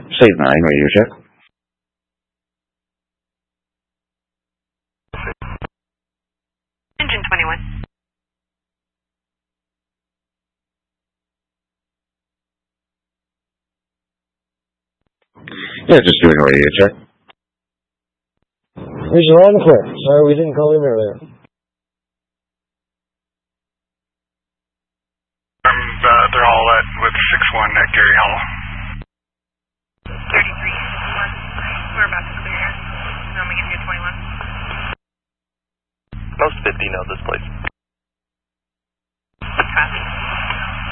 Save 9, radio check. Engine 21. Yeah, just doing a radio check. Visual on clear. Sorry we didn't call in earlier. They're all with 6-1 at Gary Hollow. 33. We're about to clear. Then we can do 21. Most 50 know this place.